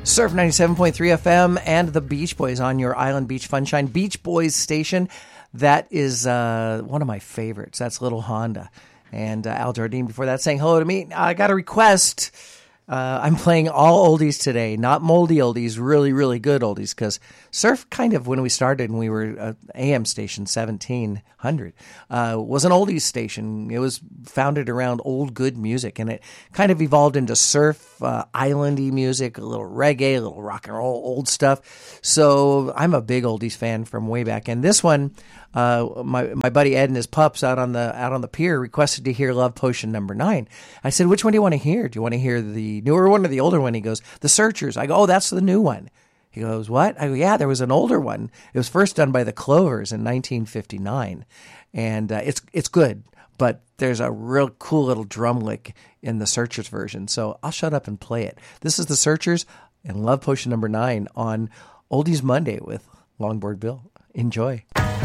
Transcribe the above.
Surf 97.3 FM and the Beach Boys on your Island Beach Funshine Beach Boys station. That is one of my favorites. That's Little Honda. And Al Jardine before that saying hello to me. I got a request. I'm playing all oldies today, not moldy oldies, really, really good oldies, because Surf kind of, when we started and we were AM station 1700, was an oldies station. It was founded around old good music, and it kind of evolved into surf, islandy music, a little reggae, a little rock and roll, old stuff. So I'm a big oldies fan from way back. And this one, my buddy Ed and his pups out on the pier requested to hear Love Potion number 9. I said, which one do you want to hear? Do you want to hear the newer one or the older one? He goes, The Searchers. I go, oh, that's the new one. He goes, what? I go, yeah, there was an older one. It was first done by the Clovers in 1959. And it's good, but there's a real cool little drum lick in the Searchers version. So I'll shut up and play it. This is the Searchers and Love Potion number 9 on Oldies Monday with Longboard Bill. Enjoy.